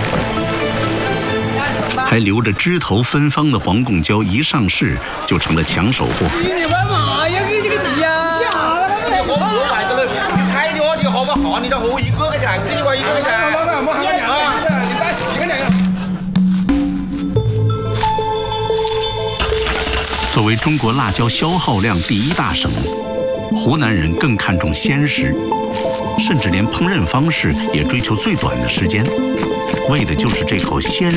还留着枝头芬芳的黄贡椒一上市就成了抢手货。 你干嘛呀？给这个地呀！ 下了，这喝不来的了，你开的话就好不好？你这喝一个钱，这一碗一个钱。老板，我喊你啊！你打几个两样？ 作为中国辣椒消耗量第一大省，湖南人更看重鲜食，甚至连烹饪方式也追求最短的时间，为的就是这口鲜